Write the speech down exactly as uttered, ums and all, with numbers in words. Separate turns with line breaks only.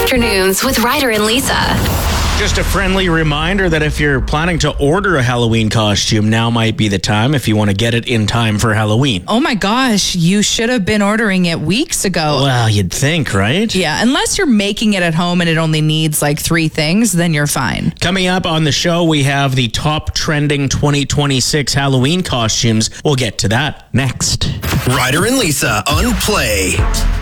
Afternoons with Ryder and Lisa.
Just a friendly reminder that if you're planning to order a Halloween costume, now might be the time if you want to get it in time for Halloween.
Oh my gosh, you should have been ordering it weeks ago.
Well, you'd think, right?
Yeah, unless you're making it at home and it only needs like three things, then you're fine.
Coming up on the show, we have the top trending twenty twenty-six Halloween costumes. We'll get to that next.
Ryder and Lisa on Play.